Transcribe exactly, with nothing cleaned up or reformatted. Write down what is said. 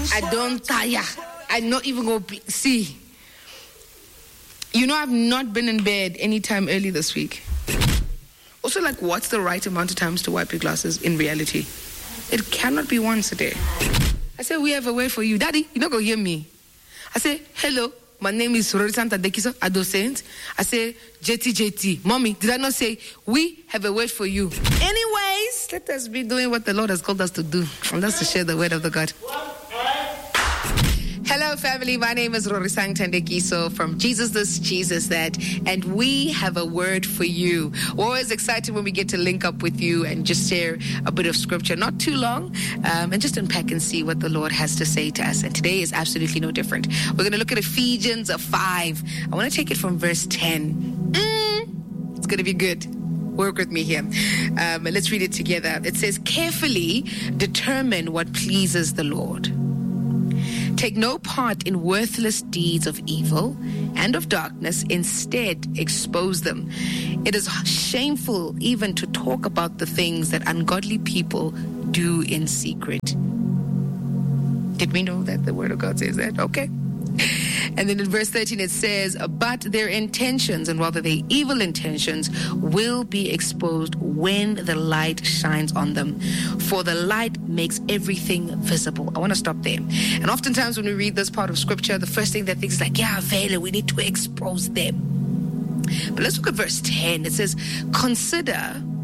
I don't tire. I not even go be- see. You know, I've not been in bed anytime early this week. Also, like, what's the right amount of times to wipe your glasses in reality? It cannot be once a day. I say, we have a word for you. Daddy, you not go hear me. I say, hello, my name is Rorisanta Dekiso, Adocent. I say, J T J T. Mommy, did I not say, we have a word for you? Anyways, let us be doing what the Lord has called us to do. And that's to share the word of the God. Hello, family. My name is Rorisang Tandekiso from Jesus This, Jesus That, and we have a word for you. We're always excited when we get to link up with you and just share a bit of scripture, not too long, um, and just unpack and see what the Lord has to say to us. And today is absolutely no different. We're going to look at Ephesians five. I want to take it from verse ten. Mm, it's going to be good. Work with me here. Um, let's read it together. It says, carefully determine what pleases the Lord. Take no part in worthless deeds of evil and of darkness. Instead, expose them. It is shameful even to talk about the things that ungodly people do in secret. Did we know that the Word of God says that? Okay. And then in verse thirteen it says, but their intentions, and rather their evil intentions, will be exposed when the light shines on them. For the light makes everything visible. I want to stop there. And oftentimes when we read this part of scripture, the first thing that thinks is like, yeah, Vela, we need to expose them. But let's look at verse ten. It says, consider